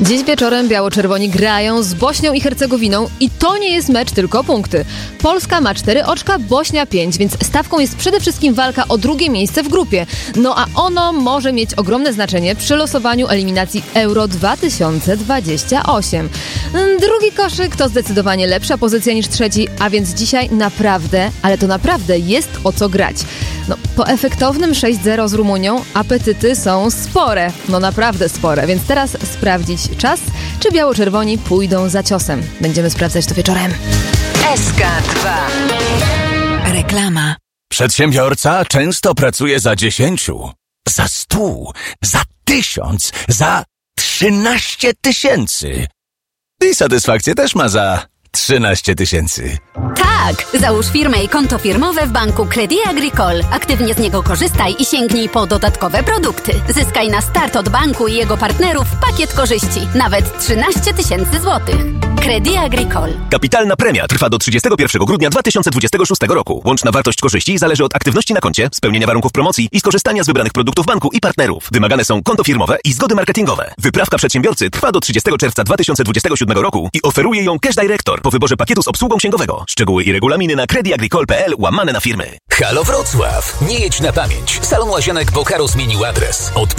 Dziś wieczorem biało-czerwoni grają z Bośnią i Hercegowiną i to nie jest mecz, tylko punkty. Polska ma 4 oczka, Bośnia 5, więc stawką jest przede wszystkim walka o drugie miejsce w grupie. No a ono może mieć ogromne znaczenie przy losowaniu eliminacji Euro 2028. Drugi koszyk to zdecydowanie lepsza pozycja niż trzeci, a więc dzisiaj naprawdę, ale to naprawdę jest o co grać. No, po efektownym 6-0 z Rumunią apetyty są spore, no naprawdę spore, więc teraz sprawdzić czas, czy biało-czerwoni pójdą za ciosem. Będziemy sprawdzać to wieczorem. SK2. Reklama. Przedsiębiorca często pracuje za 10, za 100, za 1000, za 13 tysięcy. I satysfakcję też ma za 13 tysięcy. Tak! Załóż firmę i konto firmowe w banku Crédit Agricole. Aktywnie z niego korzystaj i sięgnij po dodatkowe produkty. Zyskaj na start od banku i jego partnerów pakiet korzyści. Nawet 13 tysięcy złotych. Crédit Agricole. Kapitalna premia trwa do 31 grudnia 2026 roku. Łączna wartość korzyści zależy od aktywności na koncie, spełnienia warunków promocji i skorzystania z wybranych produktów banku i partnerów. Wymagane są konto firmowe i zgody marketingowe. Wyprawka przedsiębiorcy trwa do 30 czerwca 2027 roku i oferuje ją Cash Director po wyborze pakietu z obsługą księgowego. Szczegóły i regulaminy na creditagricole.pl/na firmy. Halo Wrocław! Nie jedź na pamięć. Salon Łazienek Bokaro zmienił adres. Od